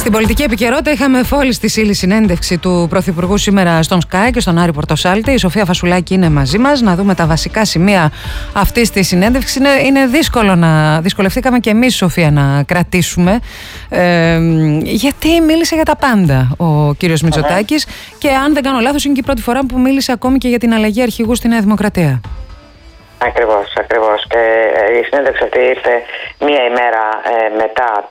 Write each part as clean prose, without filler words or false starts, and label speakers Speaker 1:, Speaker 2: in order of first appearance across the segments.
Speaker 1: Στην πολιτική επικαιρότητα είχαμε φόλης τη ύλη συνέντευξη του Πρωθυπουργού σήμερα στον Sky και στον Άρη Πορτοσάλτη. Η Σοφία Φασουλάκη είναι μαζί μας να δούμε τα βασικά σημεία αυτής της συνέντευξης. Είναι δυσκολευτήκαμε και εμείς, Σοφία, να κρατήσουμε, γιατί μίλησε για τα πάντα ο κύριος Μητσοτάκης και αν δεν κάνω λάθος είναι και η πρώτη φορά που μίλησε ακόμη και για την αλλαγή αρχηγού στη Νέα Δημοκρατία.
Speaker 2: Ακριβώς. Και η συνέντευξη αυτή ήρθε μία ημέρα μετά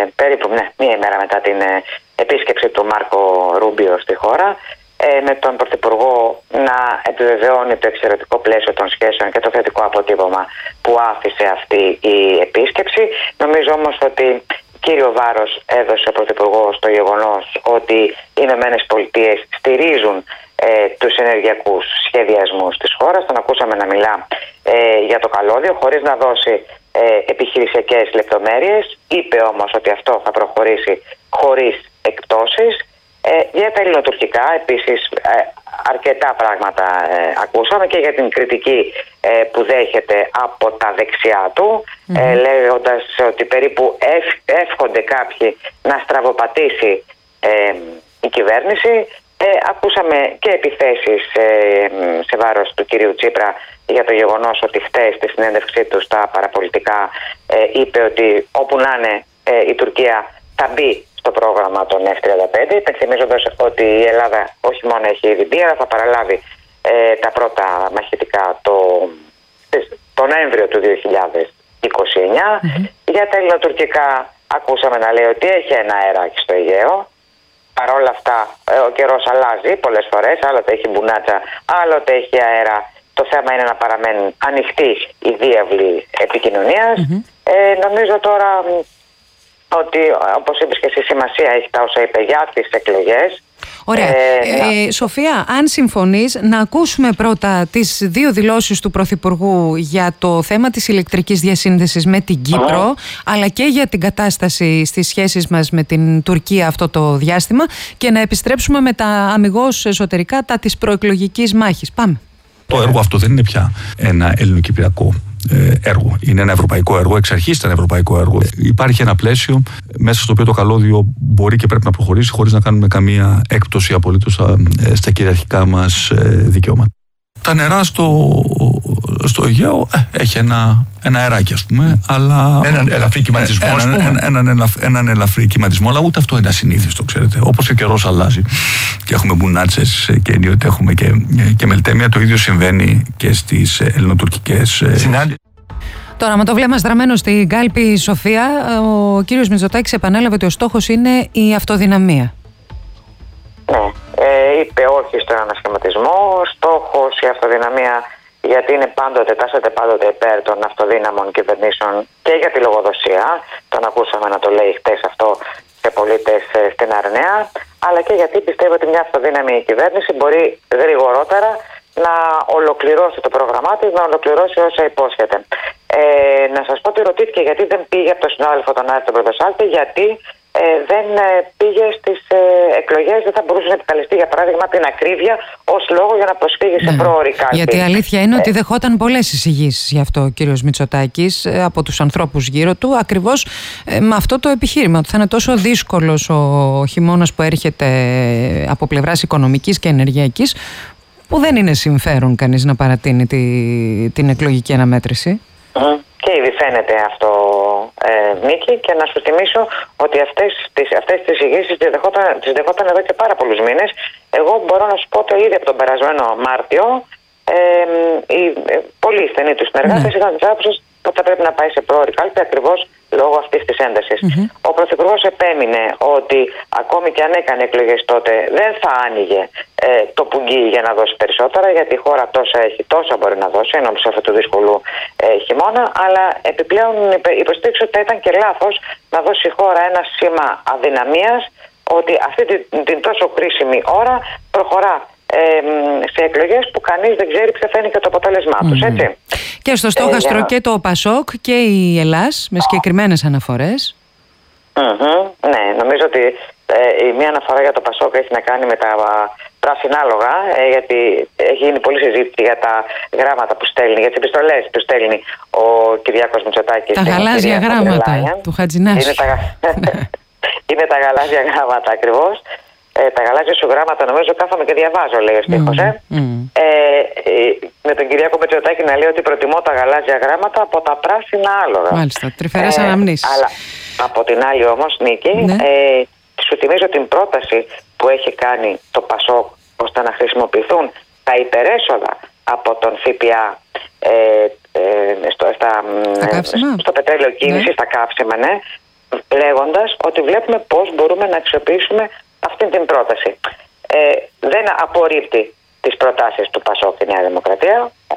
Speaker 2: την επίσκεψη του Μάρκο Ρούμπιο στη χώρα, με τον Πρωθυπουργό να επιβεβαιώνει το εξαιρετικό πλαίσιο των σχέσεων και το θετικό αποτύπωμα που άφησε αυτή η επίσκεψη. Νομίζω όμως ότι κύριο βάρος έδωσε ο Πρωθυπουργός στο γεγονός ότι οι Ηνωμένες Πολιτείες στηρίζουν τους ενεργειακούς σχεδιασμούς της χώρας. Τον ακούσαμε να μιλά για το καλώδιο χωρίς να δώσει επιχειρησιακές λεπτομέρειες. Είπε όμως ότι αυτό θα προχωρήσει χωρίς εκπτώσεις. Για τα ελληνοτουρκικά επίσης αρκετά πράγματα ακούσαμε και για την κριτική που δέχεται από τα δεξιά του, λέγοντας ότι περίπου εύχονται κάποιοι να στραβοπατήσει η κυβέρνηση. Ακούσαμε και επιθέσεις σε βάρος του κυρίου Τσίπρα για το γεγονός ότι χτες στη συνέντευξή του στα παραπολιτικά είπε ότι όπου να είναι η Τουρκία θα μπει στο πρόγραμμα των F-35, υπενθυμίζοντας ότι η Ελλάδα όχι μόνο έχει ήδη μπει, αλλά θα παραλάβει τα πρώτα μαχητικά το Νοέμβριο του 2029. Για τα ελληνοτουρκικά ακούσαμε να λέει ότι έχει ένα αεράκι στο Αιγαίο. Παρ' όλα αυτά ο καιρός αλλάζει πολλές φορές, άλλοτε έχει μπουνάτσα, άλλοτε έχει αέρα. Το θέμα είναι να παραμένουν ανοιχτοί οι διάβλοι επικοινωνίας. Νομίζω τώρα ότι, όπως είπες και εσύ, σημασία έχει τα όσα είπε για τις εκλογές.
Speaker 1: Ωραία. Σοφία, αν συμφωνείς, να ακούσουμε πρώτα τις δύο δηλώσεις του Πρωθυπουργού για το θέμα της ηλεκτρικής διασύνδεσης με την Κύπρο, αλλά και για την κατάσταση στις σχέσεις μας με την Τουρκία αυτό το διάστημα, και να επιστρέψουμε με τα αμιγώς εσωτερικά τα της προεκλογικής μάχης. Πάμε.
Speaker 3: Το έργο αυτό δεν είναι πια ένα ελληνοκυπριακό έργο. Είναι ένα ευρωπαϊκό έργο. Εξ αρχής ήταν ευρωπαϊκό έργο. Υπάρχει ένα πλαίσιο μέσα στο οποίο το καλώδιο μπορεί και πρέπει να προχωρήσει χωρίς να κάνουμε καμία έκπτωση απολύτως στα κυριαρχικά μας δικαιώματα. Τα νερά στο Αιγαίο έχει ένα αεράκι, ας πούμε, αλλά. Έναν ελαφρύ κυματισμό. Έναν ελαφρύ κυματισμό, αλλά ούτε αυτό είναι ασυνήθιστο, ξέρετε. Όπως ο καιρός αλλάζει και έχουμε μπουνάτσες και ενίοτε έχουμε και μελτέμια, το ίδιο συμβαίνει και στις ελληνοτουρκικές συνάντησεις.
Speaker 1: Τώρα, με το βλέμμα στραμμένο στην κάλπη, Σοφία, ο κύριος Μητσοτάκης επανέλαβε ότι ο στόχος είναι η αυτοδυναμία.
Speaker 2: Είπε όχι στον ανασχηματισμό, στόχος η αυτοδυναμία, γιατί τάσσεται πάντοτε υπέρ των αυτοδύναμων κυβερνήσεων και για τη λογοδοσία. Τον ακούσαμε να το λέει χτες αυτό σε πολίτες στην Αρνέα, αλλά και γιατί πιστεύω ότι μια αυτοδύναμη κυβέρνηση μπορεί γρηγορότερα να ολοκληρώσει το πρόγραμμά της, να ολοκληρώσει όσα υπόσχεται. Να σας πω ότι ρωτήθηκε γιατί δεν πήγε από τον συνάδελφο τον Άρη τον Πορτοσάλτη, γιατί δεν πήγε στις εκλογές, δεν θα μπορούσε να επικαλεστεί για παράδειγμα την ακρίβεια ως λόγο για να προσφύγει σε πρόωρη κάλπη.
Speaker 1: Γιατί η αλήθεια είναι ότι δεχόταν πολλές εισηγήσεις γι' αυτό ο κύριος Μητσοτάκης από τους ανθρώπους γύρω του, ακριβώς με αυτό το επιχείρημα, ότι θα είναι τόσο δύσκολος ο χειμώνας που έρχεται από πλευράς οικονομικής και ενεργειακής, που δεν είναι συμφέρον κανείς να παρατείνει την εκλογική αναμέτρηση.
Speaker 2: Και ήδη φαίνεται αυτό, Νίκη, και να σου θυμίσω ότι αυτές τις εισηγήσεις τις δεχόταν εδώ και πάρα πολλούς μήνες. Εγώ μπορώ να σου πω το ήδη από τον περασμένο Μάρτιο, οι πολύ στενοί του συνεργάτες ήταν της άποψης ότι θα πρέπει να πάει σε πρόωρη κάλπη ακριβώς λόγω αυτής της έντασης. Ο Πρωθυπουργός επέμεινε ότι ακόμη και αν έκανε εκλογές τότε δεν θα άνοιγε το πουγγί για να δώσει περισσότερα, γιατί η χώρα τόσα μπορεί να δώσει ενώ σε αυτού του δύσκολου χειμώνα, αλλά επιπλέον υποστήριξε ότι θα ήταν και λάθος να δώσει η χώρα ένα σήμα αδυναμίας, ότι αυτή την τόσο κρίσιμη ώρα προχωρά σε εκλογές που κανείς δεν ξέρει ποιο θα είναι και το αποτέλεσμά τους, έτσι.
Speaker 1: Και στο στόχαστρο και το ΠΑΣΟΚ και η Ελλάς με συγκεκριμένες αναφορές.
Speaker 2: Ναι, νομίζω ότι η μία αναφορά για το ΠΑΣΟΚ έχει να κάνει με τα πράσινα άλογα, γιατί έχει γίνει πολλή συζήτηση για τα γράμματα που στέλνει, για τις επιστολές που στέλνει ο Κυριάκος Μητσοτάκης.
Speaker 1: Τα γαλάζια γράμματα του Χατζηνάσου.
Speaker 2: Είναι τα γαλάζια γράμματα ακριβώς. Τα γαλάζια σου γράμματα, νομίζω, κάθομαι και διαβάζω, λέει ο στίχος. Με τον Κυριάκο Μητσοτάκη να λέει ότι προτιμώ τα γαλάζια γράμματα από τα πράσινα άλογα.
Speaker 1: Μάλιστα, τρυφερές αναμνήσεις.
Speaker 2: Αλλά από την άλλη όμως, Νίκη, σου θυμίζω την πρόταση που έχει κάνει το ΠΑΣΟΚ ώστε να χρησιμοποιηθούν τα υπερέσοδα από τον ΦΠΑ στο πετρέλαιο κίνηση, στα καύσιμα, λέγοντας ότι βλέπουμε πώς μπορούμε να αξιοποιήσουμε αυτή την πρόταση. Δεν απορρίπτει τις προτάσεις του ΠΑΣΟΚ και Νέα Δημοκρατία.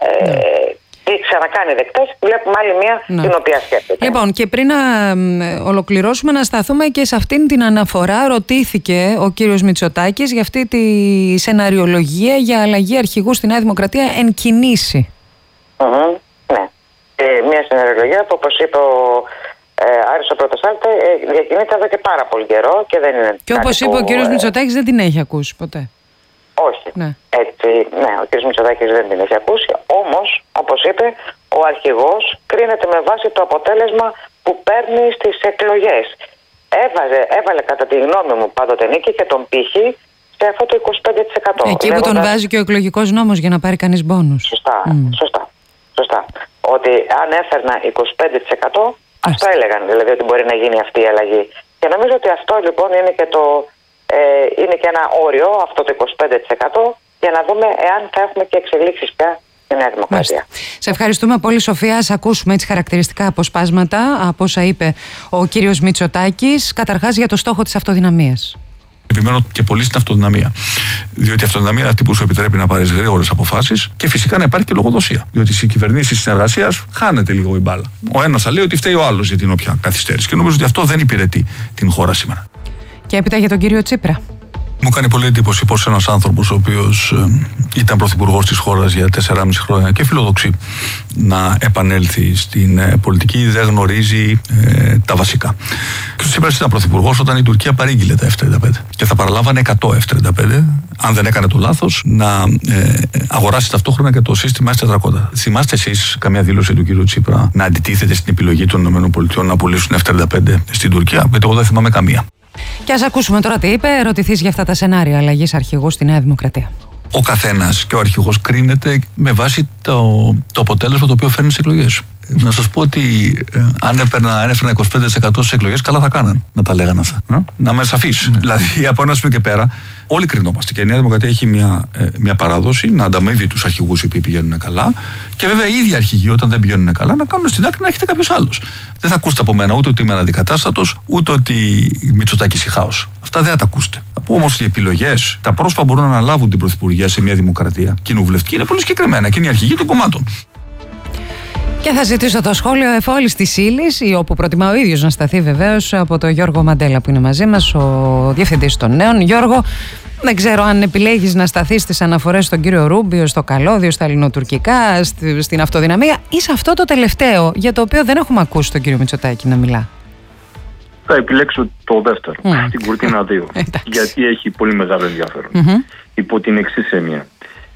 Speaker 2: Τι ξανακάνει δεκτές, βλέπουμε άλλη μία την οποία σκέφτεται.
Speaker 1: Λοιπόν, και πριν να ολοκληρώσουμε, να σταθούμε και σε αυτήν την αναφορά. Ρωτήθηκε ο κύριος Μητσοτάκης για αυτή τη σεναριολογία για αλλαγή αρχηγού στη Νέα Δημοκρατία εν κινήσει.
Speaker 2: Ναι. Μια σεναριολογία που, όπως είπε ο Άρης ο Πρωτοσάλτη, διακινείται εδώ και πάρα πολύ καιρό και δεν είναι.
Speaker 1: Και όπως είπε ο κύριος Μητσοτάκης, δεν την έχει ακούσει ποτέ.
Speaker 2: Όχι. Ο κ. Μητσοτάκης δεν την έχει ακούσει. Όμως, όπως είπε, ο αρχηγός κρίνεται με βάση το αποτέλεσμα που παίρνει στις εκλογές. Έβαλε κατά τη γνώμη μου πάντοτε, Νίκη, και τον πύχη σε αυτό το 25%.
Speaker 1: Εκεί που τον βάζει και ο εκλογικός νόμος για να πάρει κανείς μπόνους.
Speaker 2: Σωστά. Ότι αν έφερνα 25%, αυτό έλεγαν, δηλαδή ότι μπορεί να γίνει αυτή η αλλαγή. Και νομίζω ότι αυτό λοιπόν είναι και ένα όριο, αυτό το 25%, για να δούμε εάν θα έχουμε και εξελίξεις πια στη Νέα Δημοκρατία.
Speaker 1: Σε ευχαριστούμε πολύ, Σοφία. Ας ακούσουμε έτσι χαρακτηριστικά αποσπάσματα από όσα είπε ο κύριος Μητσοτάκης. Καταρχάς για το στόχο της αυτοδυναμίας.
Speaker 3: Επιμένω και πολύ στην αυτοδυναμία. Διότι η αυτοδυναμία είναι αυτή που σου επιτρέπει να πάρεις γρήγορες αποφάσεις και φυσικά να υπάρχει και λογοδοσία. Διότι στις κυβερνήσεις συνεργασίας χάνεται λίγο η μπάλα. Ο ένας θα λέει ότι φταίει ο άλλος για την όποια καθυστέρηση. Και νομίζω ότι αυτό δεν υπηρετεί την χώρα σήμερα.
Speaker 1: Και έπειτα για τον κύριο Τσίπρα.
Speaker 3: Μου κάνει πολύ εντύπωση πως ένας άνθρωπος ο οποίος ήταν πρωθυπουργός της χώρας για 4,5 χρόνια και φιλοδοξεί να επανέλθει στην πολιτική δεν γνωρίζει τα βασικά. Και ο Τσίπρας ήταν πρωθυπουργός όταν η Τουρκία παρήγγειλε τα F-35 και θα παραλάβανε 100 F-35 αν δεν έκανε το λάθος να αγοράσει ταυτόχρονα και το σύστημα S-400. Θυμάστε εσείς καμία δήλωση του κ. Τσίπρα να αντιτίθεται στην επιλογή των ΗΠΑ να πουλήσουν F-35 στην Τουρκία? Γιατί εγώ δεν θυμάμαι καμία.
Speaker 1: Και ας ακούσουμε τώρα τι είπε. Ρωτηθείς για αυτά τα σενάρια αλλαγής αρχηγού στη Νέα Δημοκρατία.
Speaker 3: Ο καθένας και ο αρχηγός κρίνεται με βάση το αποτέλεσμα το οποίο φέρνει στις εκλογές. Να σας πω ότι αν έφερνα 25% στις εκλογές, καλά θα κάναν να τα λέγανε αυτά. Να είμαι σαφής. Δηλαδή, από ένα σημείο και πέρα, όλοι κρινόμαστε. Και η Νέα Δημοκρατία έχει μια παράδοση να ανταμείβει τους αρχηγούς οι οποίοι πηγαίνουν καλά. Και βέβαια, οι ίδιοι αρχηγοί, όταν δεν πηγαίνουν καλά, να κάνουν στην άκρη να έχετε κάποιος άλλος. Δεν θα ακούσετε από μένα ούτε ότι είμαι αναντικατάστατος, ούτε ότι Μητσοτάκης η χάος. Αυτά δεν θα τα ακούσετε. Θα πω όμως ότι οι επιλογές, τα πρόσωπα μπορούν να αναλάβουν την πρωθυπουργία σε μια δημοκρατία κοινοβουλευτική, είναι πολύ συγκεκριμένα και είναι οι αρχηγοί των κομμάτων.
Speaker 1: Και θα ζητήσω το σχόλιο εφόλης της ύλης, ή όπου προτιμά ο ίδιος να σταθεί βεβαίως, από τον Γιώργο Μαντέλα που είναι μαζί μας, ο Διευθυντής των Νέων. Γιώργο, δεν ξέρω αν επιλέγεις να σταθείς στις αναφορές στον κύριο Ρούμπιο, στο καλώδιο, στα ελληνοτουρκικά, στην αυτοδυναμία, ή σε αυτό το τελευταίο για το οποίο δεν έχουμε ακούσει τον κύριο Μητσοτάκη να μιλά.
Speaker 4: Θα επιλέξω το δεύτερο, την Κουρτίνα 2, γιατί έχει πολύ μεγάλο ενδιαφέρον. Υπό την εξής έννοια.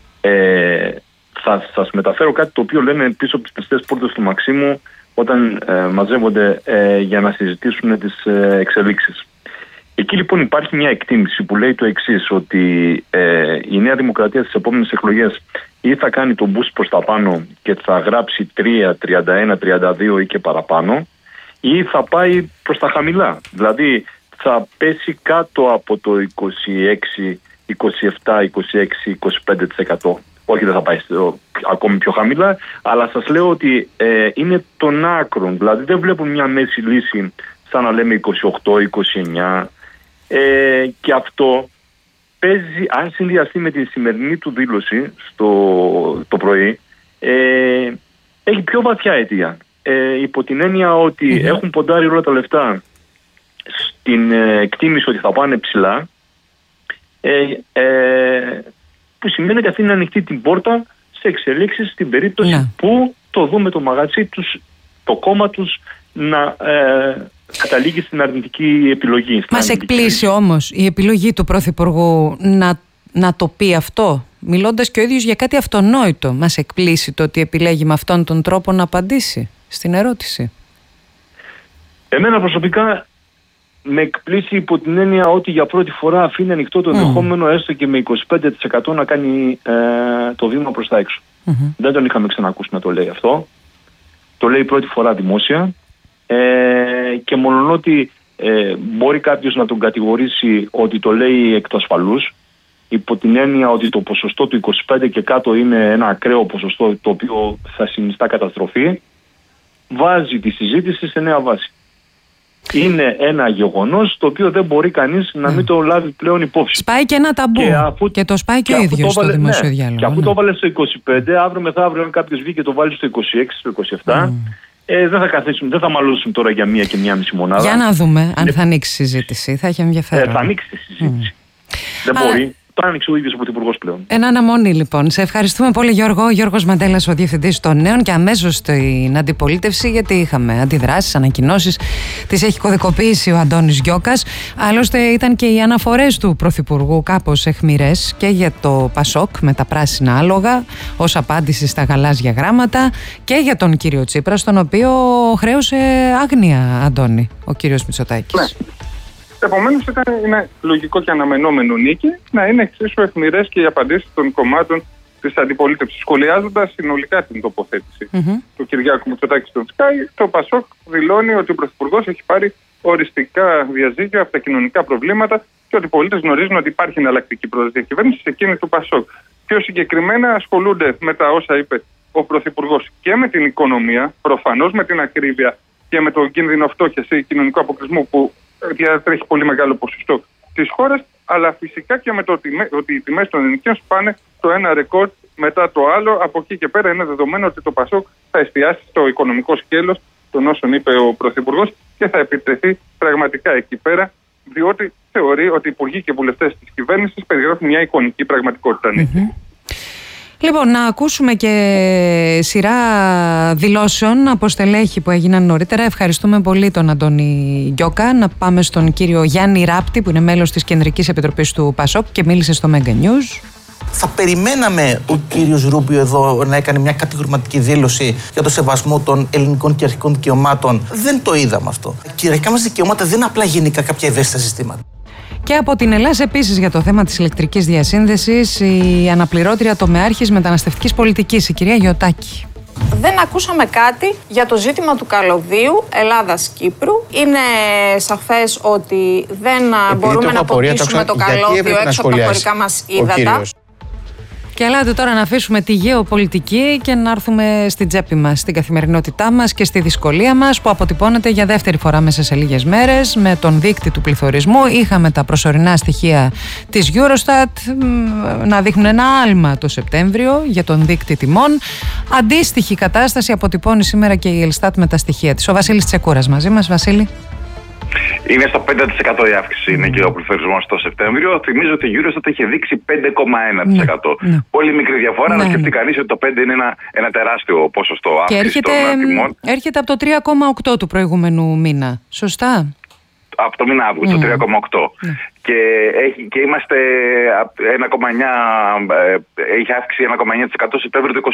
Speaker 4: Θα σας μεταφέρω κάτι το οποίο λένε πίσω από τις πιστές πόρτες του Μαξίμου όταν μαζεύονται για να συζητήσουν τις εξελίξεις. Εκεί λοιπόν υπάρχει μια εκτίμηση που λέει το εξής, ότι η Νέα Δημοκρατία στις επόμενες εκλογές ή θα κάνει τον boost προς τα πάνω και θα γράψει 3, 31, 32 ή και παραπάνω, ή θα πάει προς τα χαμηλά. Δηλαδή θα πέσει κάτω από το 26, 27, 26, 25%. Όχι, δεν θα πάει ακόμη πιο χαμηλά, αλλά σας λέω ότι είναι των άκρων. Δηλαδή δεν βλέπω μια μέση λύση σαν να λέμε 28, 29 και αυτό παίζει, αν συνδυαστεί με τη σημερινή του δήλωση το πρωί, έχει πιο βαθιά αιτία. Υπό την έννοια ότι έχουν ποντάρει όλα τα λεφτά στην εκτίμηση ότι θα πάνε ψηλά, που σημαίνει ότι αφήνει ανοιχτή την πόρτα σε εξελίξεις στην περίπτωση που το δούμε το μαγαζί τους, το κόμμα τους να καταλήγει στην αρνητική επιλογή.
Speaker 1: Μας εκπλήσει όμως η επιλογή του Πρωθυπουργού να το πει αυτό, μιλώντας και ο ίδιος για κάτι αυτονόητο. Μας εκπλήσει το ότι επιλέγει με αυτόν τον τρόπο να απαντήσει στην ερώτηση.
Speaker 4: Εμένα προσωπικά με εκπλήσει υπό την έννοια ότι για πρώτη φορά αφήνει ανοιχτό το ενδεχόμενο έστω και με 25% να κάνει το βήμα προς τα έξω. Δεν τον είχαμε ξανακούσει να το λέει αυτό. Το λέει πρώτη φορά δημόσια και μολονότι μπορεί κάποιος να τον κατηγορήσει ότι το λέει εκ του ασφαλούς, υπό την έννοια ότι το ποσοστό του 25 και κάτω είναι ένα ακραίο ποσοστό το οποίο θα συνιστά καταστροφή, βάζει τη συζήτηση σε νέα βάση. Είναι ένα γεγονός το οποίο δεν μπορεί κανείς να μην το λάβει πλέον υπόψη.
Speaker 1: Σπάει και ένα ταμπού και το σπάει και ο ίδιος στο δημόσιο διάλογο.
Speaker 4: Και αφού το έβαλε στο 25, αύριο μεθαύριο αν κάποιος βγει και το βάλει στο 26, στο 27, δεν θα μαλώσουν τώρα για 1 και 1,5 μονάδα.
Speaker 1: Για να δούμε αν θα ανοίξει συζήτηση, θα έχει ενδιαφέρον.
Speaker 4: Θα ανοίξει τη συζήτηση. Δεν μπορεί. Το άνοιξε ο ίδιος ο Πρωθυπουργός πλέον.
Speaker 1: Ένα αναμονή λοιπόν. Σε ευχαριστούμε πολύ, Γιώργο. Ο Γιώργος Μαντέλας, ο Διευθυντής των Νέων, και αμέσως στην αντιπολίτευση, γιατί είχαμε αντιδράσεις, ανακοινώσεις. Τις έχει κωδικοποιήσει ο Αντώνης Γιώκας. Άλλωστε, ήταν και οι αναφορές του Πρωθυπουργού κάπως αιχμηρές και για το Πασόκ με τα πράσινα άλογα, ως απάντηση στα γαλάζια γράμματα, και για τον κύριο Τσίπρα, στον οποίο χρέωσε άγνοια, Αντώνη, ο κύριος Μητσοτάκης.
Speaker 5: Ναι. Επομένως, είναι λογικό και αναμενόμενο, Νίκη, να είναι εξίσου αιχμηρές και οι απαντήσεις των κομμάτων της αντιπολίτευσης. Σχολιάζοντας συνολικά την τοποθέτηση του Κυριάκου Μητσοτάκη στον Sky, το Πασόκ δηλώνει ότι ο Πρωθυπουργός έχει πάρει οριστικά διαζύγια από τα κοινωνικά προβλήματα και ότι οι πολίτες γνωρίζουν ότι υπάρχει εναλλακτική διακυβέρνηση σε εκείνη του Πασόκ. Πιο συγκεκριμένα, ασχολούνται με τα όσα είπε ο Πρωθυπουργός και με την οικονομία, προφανώς με την ακρίβεια και με τον κίνδυνο φτώχειας ή κοινωνικού αποκλεισμού που διατρέχει πολύ μεγάλο ποσοστό της χώρας, αλλά φυσικά και με το ότι οι τιμές των ενοικίων σπάνε το ένα ρεκόρ μετά το άλλο. Από εκεί και πέρα είναι δεδομένο ότι το Πασόκ θα εστιάσει στο οικονομικό σκέλος των όσων είπε ο Πρωθυπουργός και θα επιτεθεί πραγματικά εκεί πέρα, διότι θεωρεί ότι οι υπουργοί και βουλευτές της κυβέρνησης περιγράφουν μια εικονική πραγματικότητα.
Speaker 1: Λοιπόν, να ακούσουμε και σειρά δηλώσεων από στελέχη που έγιναν νωρίτερα. Ευχαριστούμε πολύ τον Αντώνη Γιώκα. Να πάμε στον κύριο Γιάννη Ράπτη, που είναι μέλος της Κεντρικής Επιτροπής του Πασόκ και μίλησε στο Mega News.
Speaker 6: Θα περιμέναμε ο κύριος Ρούμπιο εδώ να έκανε μια κατηγορηματική δήλωση για το σεβασμό των ελληνικών και αρχικών δικαιωμάτων. Δεν το είδαμε αυτό. Κυριαρχικά μας δικαιώματα δεν είναι απλά γενικά κάποια ευαίσθητα συστήματα.
Speaker 1: Και από την Ελλάδα επίσης για το θέμα της ηλεκτρικής διασύνδεσης, η αναπληρώτρια τομεάρχης μεταναστευτικής πολιτικής, η κυρία Γιωτάκη.
Speaker 7: Δεν ακούσαμε κάτι για το ζήτημα του καλωδίου Ελλάδας-Κύπρου. Είναι σαφές ότι δεν μπορούμε να αποκτήσουμε το καλώδιο έξω από τα χωρικά μας ύδατα.
Speaker 1: Και ελάτε τώρα να αφήσουμε τη γεωπολιτική και να έρθουμε στην τσέπη μας, στην καθημερινότητά μας και στη δυσκολία μας που αποτυπώνεται για δεύτερη φορά μέσα σε λίγες μέρες με τον δείκτη του πληθωρισμού. Είχαμε τα προσωρινά στοιχεία της Eurostat να δείχνουν ένα άλμα το Σεπτέμβριο για τον δείκτη τιμών. Αντίστοιχη κατάσταση αποτυπώνει σήμερα και η Ελστάτ με τα στοιχεία της. Ο Βασίλης Τσεκούρας μαζί μας. Βασίλη.
Speaker 8: Είναι στο 5% η αύξηση, είναι και ο πληθωρισμός το Σεπτέμβριο. Θυμίζω ότι η Eurostat είχε δείξει 5,1%. Πολύ μικρή διαφορά, να σκεφτεί κανείς ότι το 5% είναι ένα τεράστιο ποσοστό αύξηση των τιμών.
Speaker 1: Έρχεται από το 3,8% του προηγούμενου μήνα. Σωστά.
Speaker 8: Από το μήνα Αύγουστο, το 3,8%. Και είμαστε 1,9%, έχει αύξηση 1,9% το Σεπτέμβριο του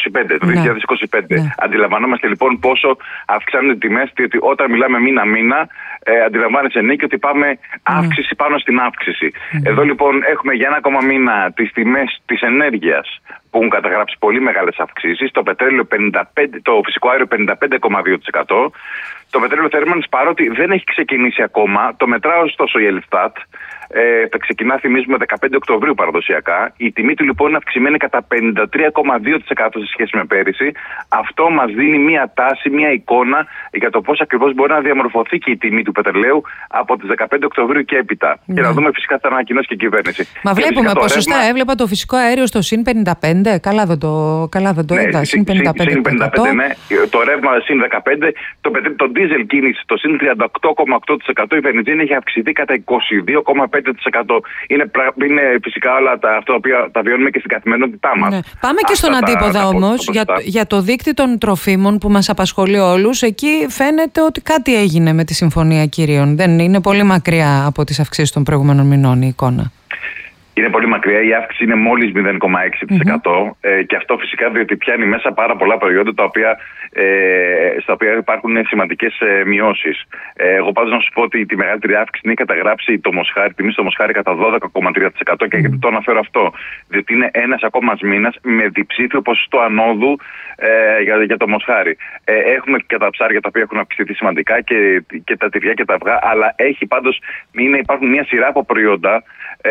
Speaker 8: 2025. Αντιλαμβανόμαστε λοιπόν πόσο αυξάνονται οι τιμές, διότι όταν μιλάμε μήνα-μήνα, αντιλαμβάνεσαι, Νίκη, ότι πάμε αύξηση πάνω στην αύξηση. Εδώ λοιπόν έχουμε για ένα ακόμα μήνα τις τιμές της ενέργειας που έχουν καταγράψει πολύ μεγάλες αυξήσεις. Το πετρέλαιο 55%, το φυσικό αέριο 55,2%. Το πετρέλαιο θέρμανσης, παρότι δεν έχει ξεκινήσει ακόμα, το μετράω ωστόσο η Ελστάτ, θα ξεκινά, θυμίζουμε, 15 Οκτωβρίου παραδοσιακά. Η τιμή του λοιπόν είναι αυξημένη κατά 53,2% σε σχέση με πέρυσι. Αυτό μας δίνει μια τάση, μια εικόνα για το πώς ακριβώς μπορεί να διαμορφωθεί και η τιμή του πετρελαίου από τις 15 Οκτωβρίου και έπειτα. Και να δούμε φυσικά θα ανακοινώσει και η κυβέρνηση.
Speaker 1: Μα βλέπουμε ποσοστά, έβλεπα το φυσικό αέριο στο συν 55. Καλά δεν το είδα. Συν 55%.
Speaker 8: Ναι. Το ρεύμα συν 15%. Το ντίζελ κίνηση στο συν 38,8%. Η βενζίνη έχει αυξηθεί κατά 22,5%. Είναι φυσικά όλα αυτά τα οποία τα βιώνουμε και στην καθημερινότητά μας.
Speaker 1: Πάμε και στον αντίποδα όμως, για το δείκτη των τροφίμων που μας απασχολεί όλους. Εκεί φαίνεται ότι κάτι έγινε με τη Συμφωνία Κυρίων. Δεν είναι πολύ μακριά από τις αυξήσεις των προηγούμενων μηνών η εικόνα.
Speaker 8: Είναι πολύ μακριά. Η αύξηση είναι μόλις 0,6%. Και αυτό φυσικά διότι πιάνει μέσα πάρα πολλά προϊόντα στα οποία υπάρχουν σημαντικές μειώσεις. Εγώ πάντως να σου πω ότι τη μεγαλύτερη αύξηση είναι καταγράψει το μοσχάρι, τιμή στο μοσχάρι κατά 12,3%. Και γιατί το αναφέρω αυτό? Διότι είναι ένας ακόμα μήνας με διψήφιο ποσοστό ανόδου για το μοσχάρι. Έχουμε και τα ψάρια τα οποία έχουν αυξηθεί σημαντικά και τα τυριά και τα αυγά, αλλά υπάρχουν μια σειρά από προϊόντα.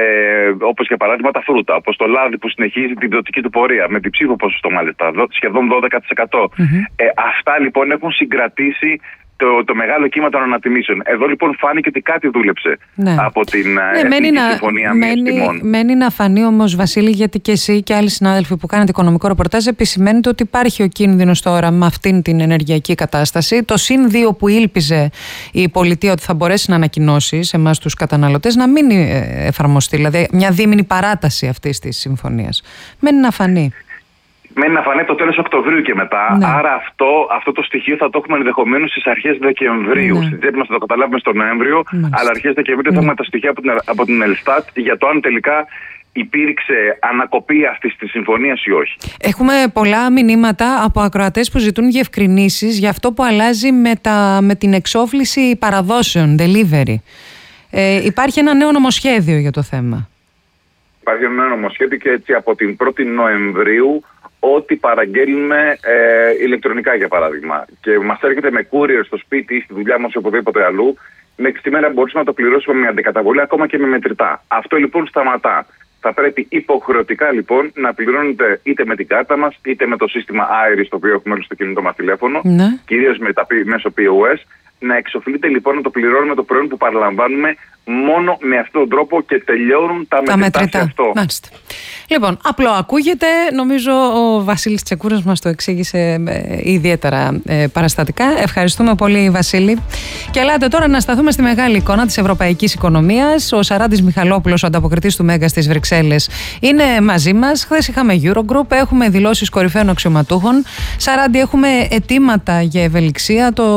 Speaker 8: Όπως για παράδειγμα τα φρούτα, όπως το λάδι που συνεχίζει την πτωτική του πορεία με διψήφιο ποσοστό μάλιστα, σχεδόν 12%. Αυτά λοιπόν έχουν συγκρατήσει το μεγάλο κύμα των ανατιμήσεων. Εδώ λοιπόν φάνηκε ότι κάτι δούλεψε από την Εθνική Συμφωνία Μείωσης Τιμών.
Speaker 1: Μένει να φανεί όμως, Βασίλη, γιατί και εσύ και άλλοι συνάδελφοι που κάνετε οικονομικό ρεπορτάζ επισημαίνετε ότι υπάρχει ο κίνδυνος τώρα με αυτήν την ενεργειακή κατάσταση. Το +2 που ήλπιζε η πολιτεία ότι θα μπορέσει να ανακοινώσει σε εμάς τους καταναλωτές να μην εφαρμοστεί. Δηλαδή μια δίμηνη παράταση αυτής της συμφωνίας. Μένει να φανεί.
Speaker 8: Μένει να φανεί το τέλος Οκτωβρίου και μετά. Ναι. Άρα αυτό το στοιχείο θα το έχουμε ενδεχομένως στις αρχές Δεκεμβρίου. Ναι. Στην τσέπη μας θα το καταλάβουμε στον Νοέμβριο, αλλά αρχές Δεκεμβρίου θα έχουμε τα στοιχεία από την Ελστάτ για το αν τελικά υπήρξε ανακοπή αυτής της συμφωνίας ή όχι. Έχουμε πολλά μηνύματα από ακροατές που ζητούν διευκρινήσεις για αυτό που αλλάζει με την εξόφληση παραδόσεων, delivery. Υπάρχει ένα νέο νομοσχέδιο για το θέμα. Υπάρχει ένα νέο νομοσχέδιο και έτσι από την 1η Νοεμβρίου ό,τι παραγγέλνουμε ηλεκτρονικά, για παράδειγμα, και μας έρχεται με courier στο σπίτι ή στη δουλειά μας ή οπουδήποτε αλλού, μέχρι σήμερα μπορούσαμε να το πληρώσουμε με αντικαταβολή, ακόμα και με μετρητά. Αυτό λοιπόν σταματά. Θα πρέπει υποχρεωτικά λοιπόν να πληρώνετε είτε με την κάρτα μας είτε με το σύστημα Iris, το οποίο έχουμε όλο στο κινητό μας τηλέφωνο, κυρίως μέσω POS. Να εξοφλείται λοιπόν να το πληρώνουμε το προϊόν που παραλαμβάνουμε μόνο με αυτόν τον τρόπο και τελειώνουν τα μετρητά σε αυτό. Μάλιστα. Λοιπόν, απλό ακούγεται. Νομίζω ο Βασίλης Τσεκούρας μας το εξήγησε ιδιαίτερα παραστατικά. Ευχαριστούμε πολύ, Βασίλη. Και ελάτε τώρα να σταθούμε στη μεγάλη εικόνα της ευρωπαϊκής οικονομίας. Ο Σαράντης Μιχαλόπουλος, ο ανταποκριτής του Μέγκα στις Βρυξέλλες, είναι μαζί μας. Χθες είχαμε Eurogroup, έχουμε δηλώσεις κορυφαίων αξιωματούχων. Σαράντη, έχουμε αιτήματα για ευελιξία. Το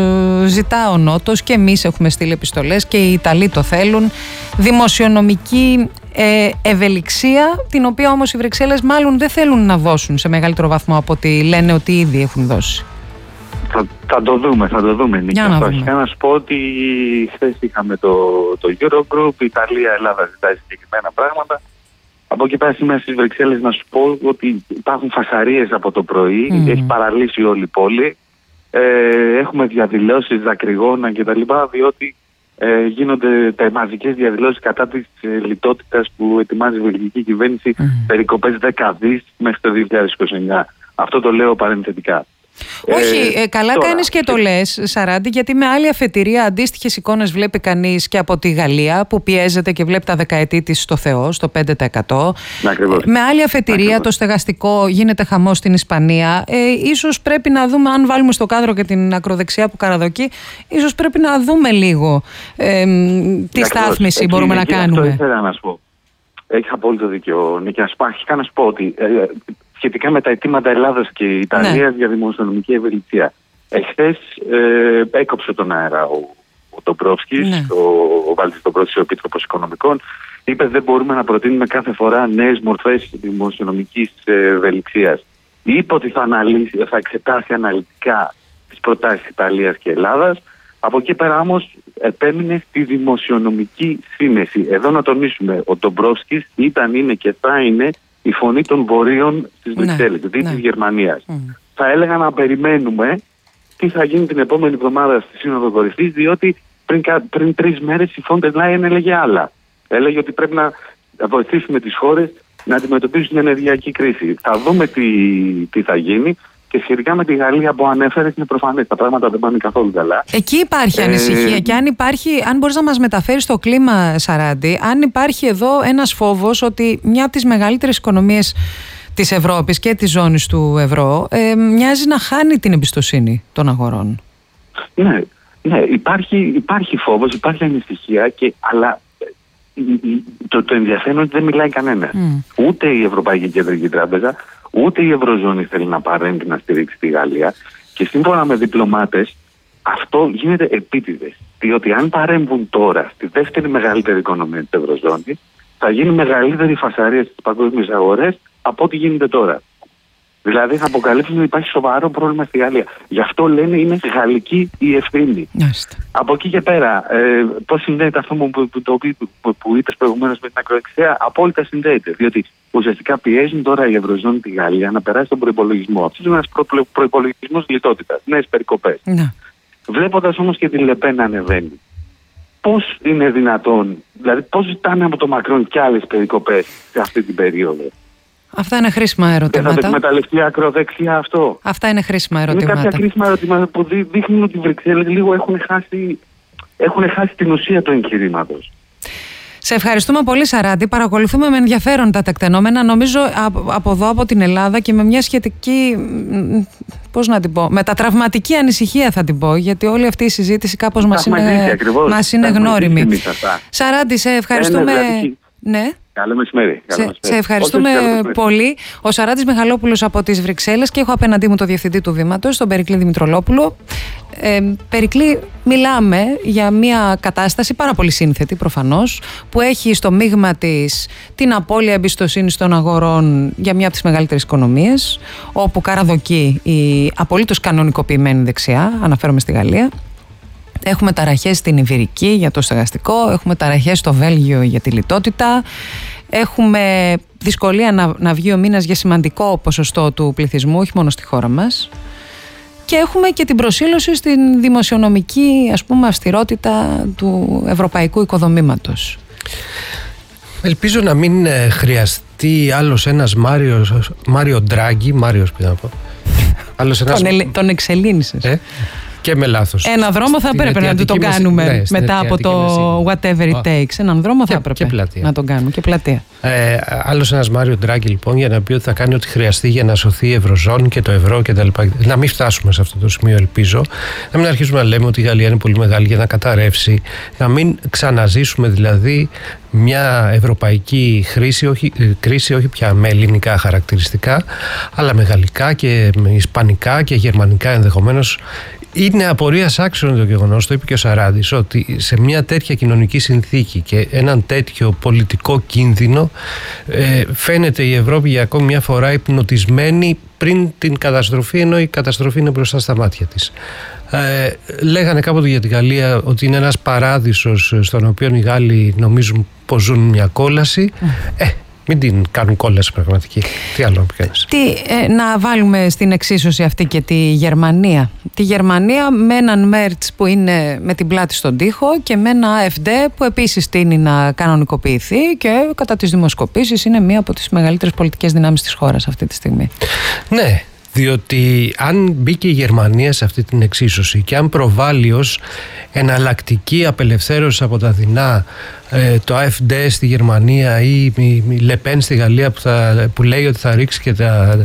Speaker 8: ζητά ο Νότος και εμείς έχουμε στείλει επιστολές και οι Ιταλοί το θέλουν. Δημοσιονομική ευελιξία, την οποία όμως οι Βρυξέλλες μάλλον δεν θέλουν να δώσουν σε μεγαλύτερο βαθμό από ό,τι λένε ότι ήδη έχουν δώσει.
Speaker 9: Θα το δούμε, Νίκη. Αρχικά να σου πω ότι χθες είχαμε το Eurogroup, η Ιταλία, Ελλάδα ζητάει συγκεκριμένα πράγματα. Από εκεί πέρα σήμερα στις Βρυξέλλες να σου πω ότι υπάρχουν φασαρίες από το πρωί, έχει παραλύσει όλη η πόλη. Έχουμε διαδηλώσεις, δακρυγόνα κτλ. Διότι γίνονται μαζικές διαδηλώσεις κατά της λιτότητας που ετοιμάζει η βελγική κυβέρνηση, περικοπές 10 δις μέχρι το 2029. Αυτό το λέω παρενθετικά.
Speaker 1: Όχι, καλά τώρα κάνεις και το λες, Σαράντη, γιατί με άλλη αφετηρία αντίστοιχες εικόνες βλέπει κανείς και από τη Γαλλία που πιέζεται και βλέπει τα δεκαετή της στο Θεό, στο 5%. Με άλλη αφετηρία το στεγαστικό γίνεται χαμός στην Ισπανία. Ίσως πρέπει να δούμε, αν βάλουμε στο κάδρο και την ακροδεξιά που καραδοκεί, ίσως πρέπει να δούμε λίγο τι στάθμιση μπορούμε να κάνουμε.
Speaker 9: Αυτό ήθελα να σου πω. Έχεις απόλυτο δίκιο, Νίκη. Αρχικά να σου πω ότι σχετικά με τα αιτήματα Ελλάδας και Ιταλίας για δημοσιονομική ευελιξία. Εχθές έκοψε τον αέρα ο Ντομπρόφσκης, ο Βάλτης Ντομπρόφσκης, ο Επίτροπος Οικονομικών. Είπε δεν μπορούμε να προτείνουμε κάθε φορά νέες μορφές δημοσιονομικής ευελιξίας. Είπε ότι θα εξετάσει αναλυτικά τις προτάσεις Ιταλίας και Ελλάδας. Από εκεί πέρα όμως επέμεινε στη δημοσιονομική σύνεση. Εδώ να τονίσουμε, ο Ντομπρόφσκης ήταν, είναι και θα είναι η φωνή των βορείων στις Βρυξέλλες, της Γερμανίας. Θα έλεγα να περιμένουμε τι θα γίνει την επόμενη εβδομάδα στη Σύνοδο Κορυφής, διότι πριν 3 μέρες η Φόντερ Λάιεν έλεγε άλλα. Έλεγε ότι πρέπει να βοηθήσουμε τις χώρες να αντιμετωπίσουν την ενεργειακή κρίση. Θα δούμε τι θα γίνει. Και σχετικά με τη Γαλλία που ανέφερε, είναι προφανές. Τα πράγματα δεν πάνε καθόλου καλά.
Speaker 1: Εκεί υπάρχει ανησυχία. Και αν μπορείς να μας μεταφέρεις το κλίμα, Σαράντη, αν υπάρχει εδώ ένας φόβος ότι μια από τις μεγαλύτερες οικονομίες της Ευρώπης και της ζώνης του ευρώ μοιάζει να χάνει την εμπιστοσύνη των αγορών.
Speaker 9: Ναι, υπάρχει φόβος, υπάρχει ανησυχία, αλλά το ενδιαφέρον ότι δεν μιλάει κανένα. Ούτε η Ευρωπαϊκή Κεντρική Τράπεζα, ούτε η Ευρωζώνη θέλει να παρέμβει να στηρίξει τη Γαλλία, και σύμφωνα με διπλωμάτες αυτό γίνεται επίτηδες. Διότι αν παρέμβουν τώρα στη δεύτερη μεγαλύτερη οικονομία της Ευρωζώνης, θα γίνει μεγαλύτερη φασαρία στις παγκόσμιες αγορές από ό,τι γίνεται τώρα. Δηλαδή θα αποκαλύψουν ότι υπάρχει σοβαρό πρόβλημα στη Γαλλία. Γι' αυτό λένε είναι γαλλική η ευθύνη. Από εκεί και πέρα, πώς συνδέεται αυτό που είπες προηγουμένως με την ακροδεξιά? Απόλυτα συνδέεται. Διότι ουσιαστικά πιέζουν τώρα η Ευρωζώνη τη Γαλλία να περάσει τον προϋπολογισμό. Αυτό είναι ένας προϋπολογισμός λιτότητας, νέες περικοπές. Βλέποντας όμως και την Λεπέν να ανεβαίνει, πώς είναι δυνατόν, δηλαδή πώς ζητάνε από το Μακρόν κι άλλες περικοπές σε αυτή την περίοδο?
Speaker 1: Αυτά είναι χρήσιμα ερωτήματα.
Speaker 9: Δεν θα το εκμεταλλευτεί ακροδεξιά αυτό?
Speaker 1: Αυτά είναι χρήσιμα ερωτήματα.
Speaker 9: Είναι κάποια χρήσιμα ερωτήματα που δείχνουν ότι οι Βρυξέλλες λίγο έχουν χάσει την ουσία του εγχειρήματος.
Speaker 1: Σε ευχαριστούμε πολύ, Σαράντη. Παρακολουθούμε με ενδιαφέρον τα τεκτενόμενα. Νομίζω από εδώ, από την Ελλάδα, και με μια σχετική, πώς να την πω, μετατραυματική ανησυχία θα την πω, γιατί όλη αυτή η συζήτηση κάπως μας είναι γνώριμη. Σαράντη, σε ευχαριστούμε. Ναι.
Speaker 9: Καλό μεσημέρι.
Speaker 1: Σε ευχαριστούμε πολύ. Ο Σαράντης Μιχαλόπουλος από τις Βρυξέλλες, και έχω απέναντί μου το Διευθυντή του Βήματος, τον Περικλή Δημητρολόπουλο. Περικλή, μιλάμε για μια κατάσταση πάρα πολύ σύνθετη προφανώς, που έχει στο μείγμα της την απώλεια εμπιστοσύνης των αγορών για μια από τις μεγαλύτερες οικονομίες, όπου καραδοκεί η απολύτως κανονικοποιημένη δεξιά, αναφέρομαι στη Γαλλία. Έχουμε ταραχές στην Ιβηρική για το στεγαστικό, έχουμε ταραχές στο Βέλγιο για τη λιτότητα, έχουμε δυσκολία να βγει ο μήνας για σημαντικό ποσοστό του πληθυσμού, όχι μόνο στη χώρα μας, και έχουμε και την προσήλωση στην δημοσιονομική, ας πούμε, αυστηρότητα του ευρωπαϊκού οικοδομήματος.
Speaker 10: Ελπίζω να μην χρειαστεί άλλος ένας Μάριο Ντράγκη, Μάριος πει να πω.
Speaker 1: Τον εξελίνησες.
Speaker 10: Και με λάθος.
Speaker 1: Έναν δρόμο θα έπρεπε να το κάνουμε μετά από το whatever it takes. Έναν δρόμο θα έπρεπε να τον κάνουμε, και πλατεία.
Speaker 10: Άλλος ένας Μάριο Ντράγκη, λοιπόν, για να πει ότι θα κάνει ό,τι χρειαστεί για να σωθεί η Ευρωζώνη και το ευρώ κτλ. Να μην φτάσουμε σε αυτό το σημείο, ελπίζω. Να μην αρχίσουμε να λέμε ότι η Γαλλία είναι πολύ μεγάλη για να καταρρεύσει. Να μην ξαναζήσουμε δηλαδή μια ευρωπαϊκή κρίση, όχι πια με ελληνικά χαρακτηριστικά, αλλά με γαλλικά και με ισπανικά και γερμανικά ενδεχομένως. Είναι απορίας άξιον το γεγονός, το είπε και ο Σαράντης, ότι σε μια τέτοια κοινωνική συνθήκη και έναν τέτοιο πολιτικό κίνδυνο φαίνεται η Ευρώπη για ακόμη μια φορά υπνοτισμένη πριν την καταστροφή, ενώ η καταστροφή είναι μπροστά στα μάτια της. Λέγανε κάποτε για τη Γαλλία ότι είναι ένας παράδεισος στον οποίο οι Γάλλοι νομίζουν πως ζουν μια κόλαση. Μην την κάνουν κόλαση πραγματική. Τι άλλο να πιάνεις?
Speaker 1: Να βάλουμε στην εξίσωση αυτή και τη Γερμανία. Τη Γερμανία με έναν Μέρτς που είναι με την πλάτη στον τοίχο και με ένα AfD που επίσης τείνει να κανονικοποιηθεί και κατά τις δημοσκοπήσεις είναι μία από τις μεγαλύτερες πολιτικές δυνάμεις της χώρας αυτή τη στιγμή.
Speaker 10: Ναι, διότι αν μπήκε η Γερμανία σε αυτή την εξίσωση και αν προβάλλει ως εναλλακτική απελευθέρωση από τα δεινά το AfD στη Γερμανία ή η Λεπέν στη Γαλλία που λέει ότι θα ρίξει και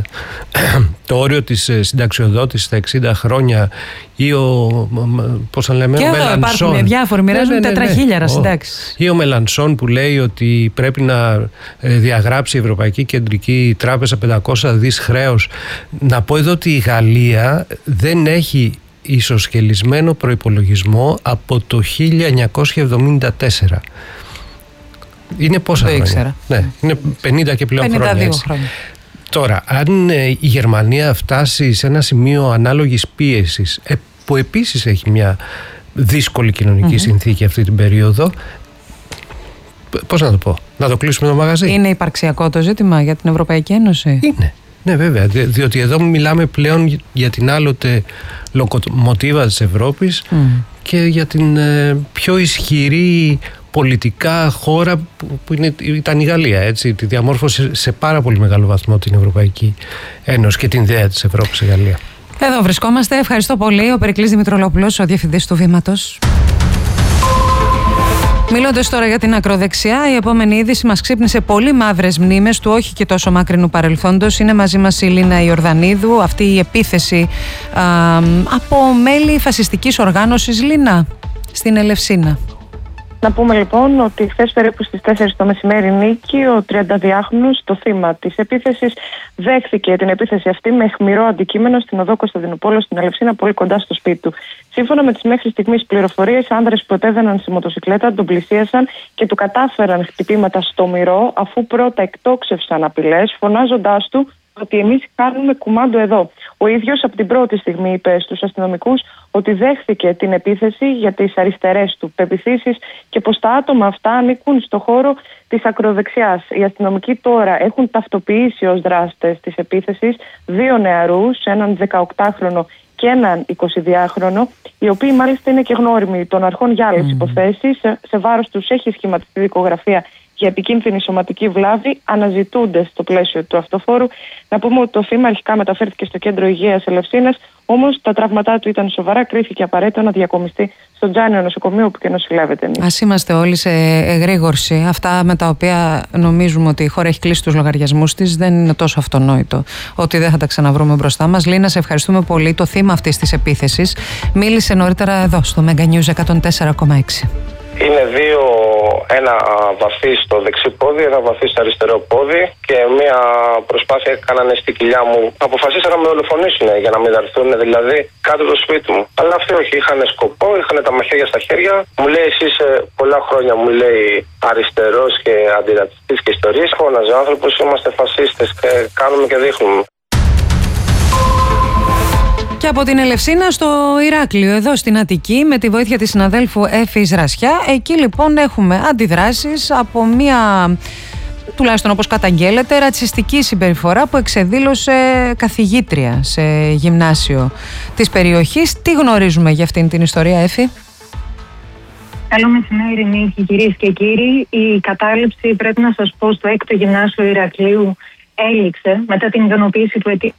Speaker 10: το όριο της συνταξιοδότησης στα 60 χρόνια, ή πώς θα λέμε,
Speaker 1: και
Speaker 10: ο
Speaker 1: Μελανσόν. Υπάρχουν διάφοροι, μοιράζουν 4.000 συντάξεις.
Speaker 10: Ή ο Μελανσόν που λέει ότι πρέπει να διαγράψει η Ευρωπαϊκή Κεντρική Τράπεζα 500 δις χρέος. Να πω εδώ ότι η Γαλλία δεν έχει ισοσκελισμένο προϋπολογισμό από το 1974. Είναι πόσα χρόνια?
Speaker 1: Ήξερα.
Speaker 10: Ναι, είναι 50 και πλέον
Speaker 1: 52 χρόνια.
Speaker 10: Τώρα, αν η Γερμανία φτάσει σε ένα σημείο ανάλογης πίεσης, που επίσης έχει μια δύσκολη κοινωνική συνθήκη αυτή την περίοδο, πώς να το πω, να το κλείσουμε το μαγαζί?
Speaker 1: Είναι υπαρξιακό το ζήτημα για την Ευρωπαϊκή Ένωση?
Speaker 10: Είναι. Ναι, βέβαια, διότι εδώ μιλάμε πλέον για την άλλοτε λοκομοτίβα της Ευρώπης και για την πιο ισχυρή πολιτικά χώρα που ήταν η Γαλλία, έτσι, τη διαμόρφωσε σε πάρα πολύ μεγάλο βαθμό την Ευρωπαϊκή Ένωση και την ιδέα της Ευρώπης η Γαλλία.
Speaker 1: Εδώ βρισκόμαστε. Ευχαριστώ πολύ. Ο Περικλής Δημητρολόπουλος, ο Διευθυντής του Βήματος. Μιλώντας τώρα για την ακροδεξιά, η επόμενη είδηση μας ξύπνησε πολύ μαύρες μνήμες του όχι και τόσο μακρινού παρελθόντος. Είναι μαζί μας η Λίνα Ιορδανίδου. Αυτή η επίθεση από μέλη φασιστικής οργάνωσης, Λίνα, στην Ελευσίνα.
Speaker 11: Να πούμε λοιπόν ότι χθες περίπου στις 4 το μεσημέρι, Νίκη, ο 32χρονος, το θύμα της επίθεσης, δέχθηκε την επίθεση αυτή με αιχμηρό αντικείμενο στην οδό Κωνσταντινούπολου στην Ελευσίνα, πολύ κοντά στο σπίτι του. Σύμφωνα με τις μέχρι στιγμής πληροφορίες, άνδρες που επέβαιναν στη μοτοσυκλέτα τον πλησίασαν και του κατάφεραν χτυπήματα στο μυρό, αφού πρώτα εκτόξευσαν απειλές, φωνάζοντάς του ότι εμείς κάνουμε κουμάντο εδώ. Ο ίδιος από την πρώτη στιγμή είπε στους αστυνομικούς ότι δέχθηκε την επίθεση για τις αριστερές του πεποιθήσεις και πως τα άτομα αυτά ανήκουν στο χώρο της ακροδεξιάς. Οι αστυνομικοί τώρα έχουν ταυτοποιήσει ως δράστες της επίθεσης 2 νεαρούς, έναν 18χρονο και έναν 22χρονο, οι οποίοι μάλιστα είναι και γνώριμοι των αρχών για άλλες υποθέσεις. Σε βάρος τους έχει σχηματιστεί δικογραφία για επικίνδυνη σωματική βλάβη, αναζητούνται στο πλαίσιο του αυτοφόρου. Να πούμε ότι το θύμα αρχικά μεταφέρθηκε στο κέντρο υγείας Ελευσίνας, όμως τα τραύματά του ήταν σοβαρά, κρίθηκε απαραίτητο να διακομιστεί στο Τζάνιο νοσοκομείο που και νοσηλεύεται.
Speaker 1: Ας είμαστε όλοι σε εγρήγορση. Αυτά με τα οποία νομίζουμε ότι η χώρα έχει κλείσει τους λογαριασμούς της δεν είναι τόσο αυτονόητο ότι δεν θα τα ξαναβρούμε μπροστά μας. Λίνα, σε ευχαριστούμε πολύ. Το θύμα αυτής της επίθεσης μίλησε νωρίτερα εδώ στο Mega News 104,6.
Speaker 12: Είναι ένα βαθύ στο δεξί πόδι, ένα βαθύ στο αριστερό πόδι και μια προσπάθεια έκαναν στη κοιλιά μου. Αποφασίσαν να με δολοφονήσουν για να μην δαρθούν, δηλαδή κάτω από το σπίτι μου. Αλλά αυτοί όχι, είχαν σκοπό, είχαν τα μαχαίρια στα χέρια. Μου λέει, εσύ είσαι πολλά χρόνια, μου λέει, αριστερός και αντιρατσιστής και ιστορίες. Φώναζε άνθρωπος, είμαστε φασίστες και κάνουμε και δείχνουμε.
Speaker 1: Και από την Ελευσίνα στο Ηράκλειο, εδώ στην Αττική, με τη βοήθεια της συναδέλφου Εφης Ρασιά. Εκεί λοιπόν έχουμε αντιδράσεις από μια, τουλάχιστον όπως καταγγέλλεται, ρατσιστική συμπεριφορά που εξεδήλωσε καθηγήτρια σε γυμνάσιο της περιοχής. Τι γνωρίζουμε για αυτήν την ιστορία, Εφη?
Speaker 13: Καλό μεσημέρι, Νίκη, κυρίες και κύριοι. Η κατάληψη, πρέπει να σας πω, στο 6ο γυμνάσιο Ηρακλείου έληξε μετά την ικανοποίηση του αιτήματος.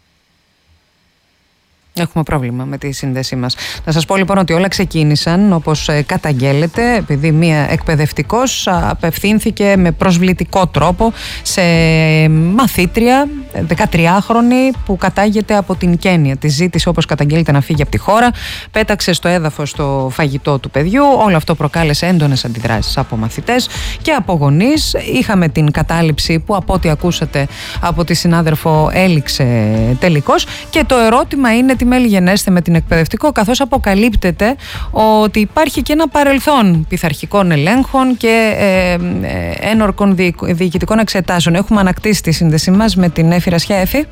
Speaker 1: Έχουμε πρόβλημα με τη σύνδεσή μας. Να σας πω λοιπόν ότι όλα ξεκίνησαν όπως καταγγέλλεται, επειδή μία εκπαιδευτικός απευθύνθηκε με προσβλητικό τρόπο σε μαθήτρια 13χρονη που κατάγεται από την Κένια. Τη ζήτησε, όπως καταγγέλλεται, να φύγει από τη χώρα, πέταξε στο έδαφος το φαγητό του παιδιού. Όλο αυτό προκάλεσε έντονες αντιδράσεις από μαθητές και από γονείς. Είχαμε την κατάληψη που, από ό,τι ακούσατε από τη συνάδελφο, έληξε τελικώς. Και το ερώτημα είναι τι μέλη γενέστε με την εκπαιδευτικό, καθώς αποκαλύπτεται ότι υπάρχει και ένα παρελθόν πειθαρχικών ελέγχων και ένορκων διοικητικών εξετάσεων. Έχουμε ανακτήσει τη σύνδεσή μας με την Εφη Ρασιά. Εφη.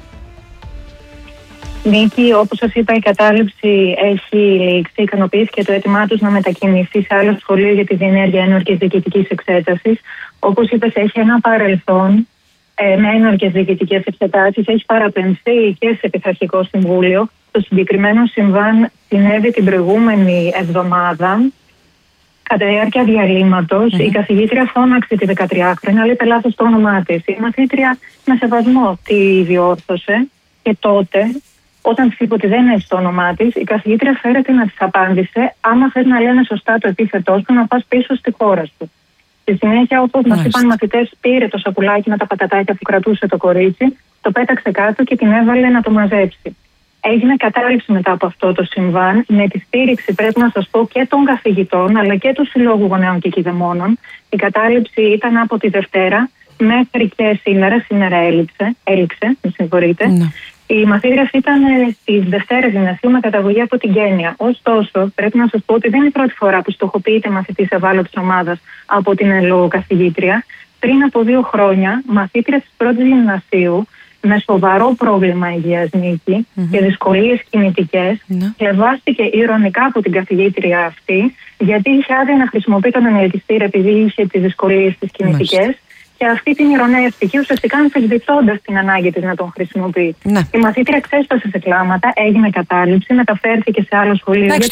Speaker 13: Νίκη, όπως σας είπα, η κατάληψη έχει λήξει. Ικανοποιήθηκε το αίτημά τους να μετακινηθεί σε άλλο σχολείο για τη διενέργεια ένορκης διοικητικής εξέτασης. Όπως είπες, έχει ένα παρελθόν με ένορκες διοικητικές εξετάσεις. Έχει παραπεμφθεί και σε πειθαρχικό συμβούλιο. Το συγκεκριμένο συμβάν συνέβη την προηγούμενη εβδομάδα. Κατά τη διάρκεια διαλύματος, η καθηγήτρια φώναξε τη 13χρονη, αλλά είπε λάθος το όνομά της. Η μαθήτρια, με σεβασμό, τη διόρθωσε και τότε, όταν της είπε ότι δεν είναι το όνομά της, η καθηγήτρια φέρεται να της απάντησε: άμα θες να λένε σωστά το επίθετό σου, να πας πίσω στη χώρα σου. Στη συνέχεια, όπως μας είπαν οι μαθητές, πήρε το σακουλάκι με τα πατατάκια που κρατούσε το κορίτσι, το πέταξε κάτω και την έβαλε να το μαζέψει. Έγινε κατάληψη μετά από αυτό το συμβάν, με τη στήριξη, πρέπει να σας πω, και των καθηγητών αλλά και του Συλλόγου Γονέων και Κηδεμόνων. Η κατάληψη ήταν από τη Δευτέρα μέχρι και σήμερα. Σήμερα έληξε, με συγχωρείτε. Ναι. Η μαθήτρια ήταν στις Δευτέρες Γυμνασίου με καταγωγή από την Κένια. Ωστόσο, πρέπει να σας πω ότι δεν είναι η πρώτη φορά που στοχοποιείται μαθητής ευάλωτης ομάδας από την καθηγήτρια. Πριν από 2 χρόνια, μαθήτρια της πρώτης γυμνασίου, με σοβαρό πρόβλημα υγείας, Νίκη, και δυσκολίες κινητικές, χλευάστηκε ηρωνικά από την καθηγήτρια αυτή, γιατί είχε άδεια να χρησιμοποιεί τον ενεργητήριο επειδή είχε τις δυσκολίες τις κινητικές. Και αυτή την ηρωνεύτηκε, ουσιαστικά αμφισβητώντας την ανάγκη της να τον χρησιμοποιεί. Ναι. Η μαθήτρια ξέσπασε σε κλάματα, έγινε κατάληψη, μεταφέρθηκε σε άλλο σχολείο.
Speaker 1: Εντάξει,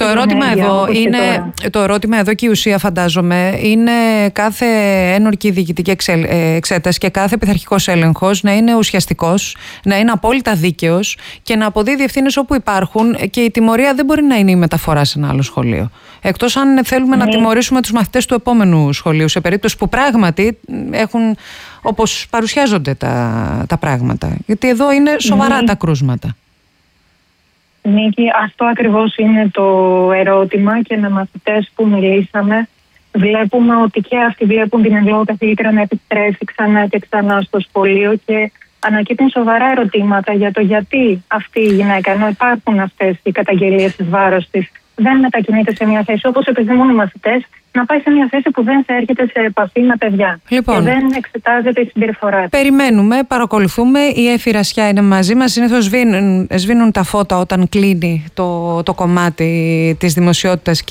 Speaker 1: το ερώτημα εδώ και η ουσία, φαντάζομαι, είναι κάθε ένορκη διοικητική εξέταση και κάθε πειθαρχικός έλεγχος να είναι ουσιαστικός, να είναι απόλυτα δίκαιος και να αποδίδει ευθύνες όπου υπάρχουν, και η τιμωρία δεν μπορεί να είναι η μεταφορά σε ένα άλλο σχολείο. Εκτός αν θέλουμε να τιμωρήσουμε τους μαθητές του επόμενου σχολείου, σε περίπτωση που πράγματι έχουν, όπως παρουσιάζονται τα πράγματα. Γιατί εδώ είναι σοβαρά τα κρούσματα.
Speaker 13: Νίκη, αυτό ακριβώς είναι το ερώτημα, και με μαθητές που μιλήσαμε βλέπουμε ότι και αυτοί βλέπουν την εν λόγω καθηγήτρια να επιστρέφει ξανά και ξανά στο σχολείο και ανακύπτουν σοβαρά ερωτήματα για το γιατί αυτή η γυναίκα, ενώ υπάρχουν αυτές οι καταγγελίες εις βάρος της, δεν μετακινείται σε μια θέση όπως επιθυμούν οι μαθητές, να πάει σε μια θέση που δεν θα έρχεται σε επαφή με παιδιά. Λοιπόν, και δεν εξετάζεται η συμπεριφορά.
Speaker 1: Περιμένουμε, παρακολουθούμε. Η Έφη Ρασιά είναι μαζί μας. Συνήθως σβήνουν τα φώτα όταν κλείνει το κομμάτι της δημοσιότητας.